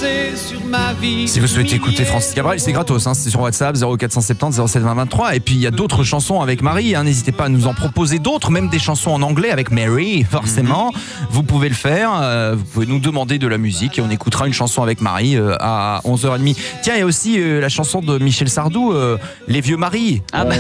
passer sur ma vie. Si vous souhaitez écouter Francis Cabrel, c'est gratos, hein, c'est sur WhatsApp 0470 07 20 23. Et puis il y a d'autres chansons avec Marie, hein, n'hésitez pas à nous en proposer d'autres, même des chansons en anglais avec Mary, forcément. Vous pouvez le faire, vous pouvez nous demander de la musique et on écoutera une chanson avec Marie à 11h30. Tiens, il y a aussi la chanson de Michel Sardou, Les Vieux Maris. Ah bah.